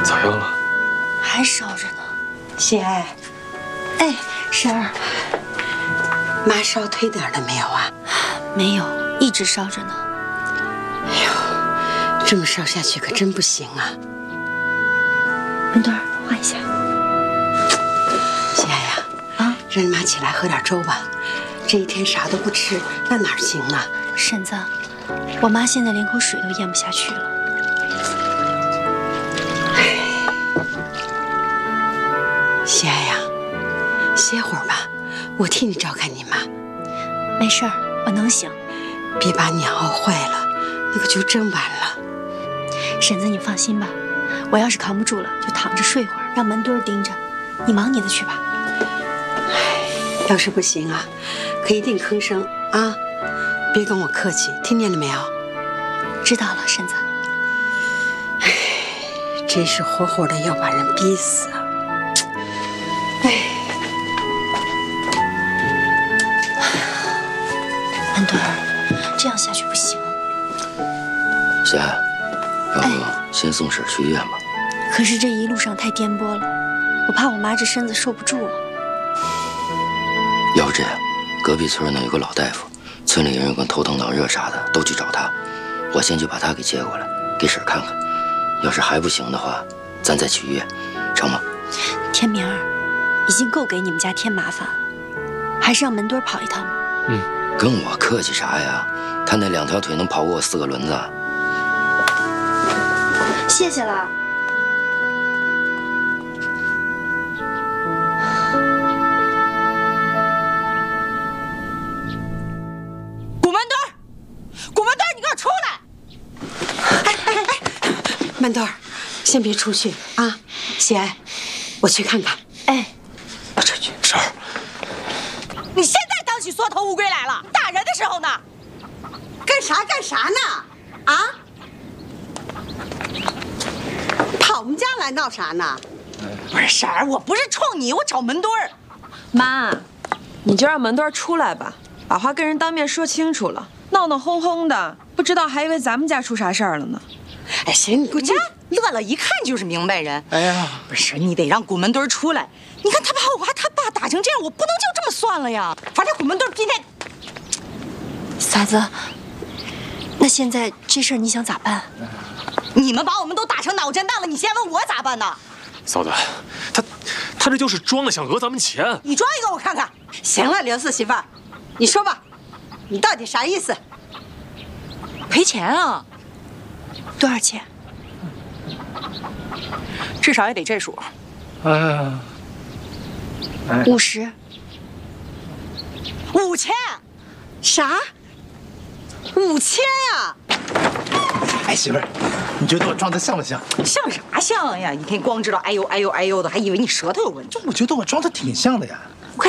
咋样了？ 还烧着呢。 喜爱， 哎，婶儿， 妈烧退点了没有啊？ 没有，一直烧着呢。 哎呦，这么烧下去可真不行啊！ 文墩儿，换一下。 喜爱呀， 啊， 让你妈起来喝点粥吧。这一天啥都不吃，那哪行啊？ 婶子，我妈现在连口水都咽不下去了。 喜爱呀，歇会儿吧，我替你照看你妈。 没事儿，我能行。 别把你熬坏了，那可就真完了。 婶子，你放心吧，我要是扛不住了，就躺着睡会儿，让门墩儿盯着。你忙你的去吧。 要是不行啊，可一定吭声啊，别跟我客气，听见了没有？ 知道了，婶子。 真是活活的要把人逼死啊！ 文墩儿，这样下去不行。 喜爱，要不先送婶去医院吧？ 可是这一路上太颠簸了，我怕我妈这身子受不住了。 要不这样，隔壁村呢有个老大夫，村里人有个头疼脑热啥的都去找他，我先去把他给接过来，给婶看看。要是还不行的话，咱再去医院，成吗？ 天明儿，已经够给你们家添麻烦了，还是让门墩儿跑一趟吧。 跟我客气啥呀？他那2条腿能跑过我4个轮子。 谢谢了。 古门墩儿，古门墩儿，你给我出来！ 曼豆儿，先别出去啊！喜爱，我去看看。 哎， 这婶儿， 你现在当起缩头乌龟来了？打人的时候呢？ 干啥呢？啊？跑我们家来闹啥呢？ 不是婶儿，我不是冲你，我找门墩儿。 妈，你就让门墩出来吧，把话跟人当面说清楚了。闹闹哄哄的，不知道还以为咱们家出啥事儿了呢。 哎，行，你给我进。 乐乐一看就是明白人。 哎呀， 不是，你得让古门墩儿出来。你看他把我他爸打成这样，我不能就这么算了呀。反正古门墩儿今天， 嫂子，那现在这事儿你想咋办？ 你们把我们都打成脑震荡了，你先问我咋办呢？ 嫂子，他这就是装的，想讹咱们钱。 你装一个我看看。 行了，刘四媳妇儿，你说吧，你到底啥意思？ 赔钱啊？ 多少钱？ 至少也得这数。 哎呀 50。 5000？ 啥？5000呀？ 哎，媳妇儿，你觉得我装的像不像？ 像啥像呀？一天光知道哎呦哎呦哎呦的，还以为你舌头有问题。 我觉得我装的挺像的呀。